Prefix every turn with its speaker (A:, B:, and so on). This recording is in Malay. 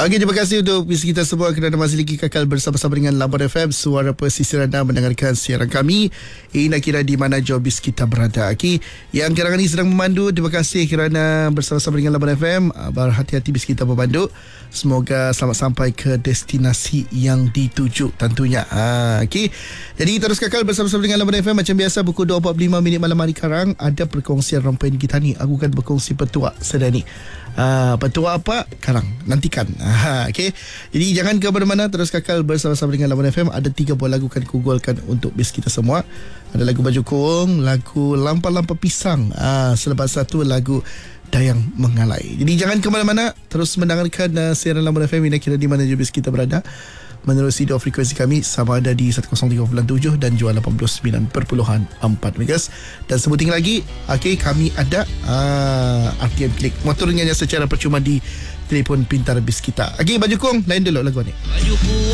A: Okey, terima kasih untuk kita semua kerana masih lagi kekal bersama-sama dengan Labuan FM, suara pesisir anda mendengarkan siaran kami. Ini nak kira di mana jobis kita berada. Okey, yang sekarang ini sedang memandu, terima kasih kerana bersama-sama dengan Labuan FM. Berhati-hati bis kita memandu. Semoga selamat sampai ke destinasi yang dituju tentunya. Okey, jadi terus kekal bersama-sama dengan Labuan FM. Macam biasa, pukul 2.45 minit malam hari sekarang ada perkongsian rompen kita ni. Aku akan berkongsi petua sedang ni. Petua apa? Karang. Nantikan. Okay. Jadi jangan ke mana-mana, terus kekal bersama-sama dengan Labuan FM. Ada 3 buah lagu akan kugolkan untuk bis kita semua. Ada lagu Baju Kurung, lagu Lampa-Lampa Pisang, selepas satu lagu Dayang Mengalai. Jadi jangan ke mana-mana, terus mendengarkan siaran Labuan FM. Ini kira di mana je bis kita berada, menerusi dua frekuensi kami, sama ada di 103.7 dan juga 89.4 MHz. Dan sebuting lagi, okay, kami ada RTM Klik, motornya secara percuma di telefon pintar bis kita. Okay, Baju Kurung, lain dulu lagu ni.